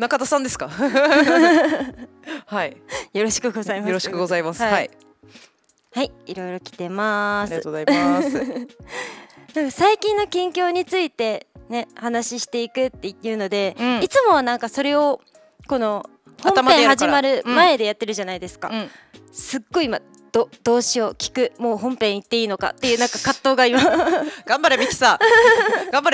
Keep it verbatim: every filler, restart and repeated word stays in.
中田さんですかはい、 よろしくございます。 よろしくございます。 はい、 はい、 はい、いろいろ来てます。 ありがとうございますなんか最近の近況についてね話していくっていうので、 うん、 いつもはなんかそれをこの本編始まる前でやってるじゃないですか、 うん、 すっごい今 ど, どうしよう聞くもう本編行っていいのかっていうなんか葛藤が今頑張れミキさん頑張れ